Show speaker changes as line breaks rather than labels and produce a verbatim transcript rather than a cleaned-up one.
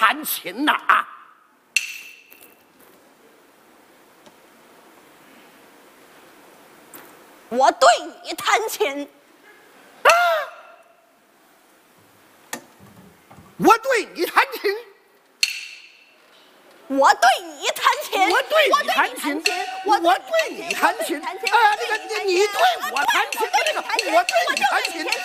弹琴呐啊！
我对你弹琴。
啊！我对你弹琴。
我对你弹琴，
我对你弹琴，我
我
对你弹琴，
啊，
这个你对我弹琴，这个我对你弹琴。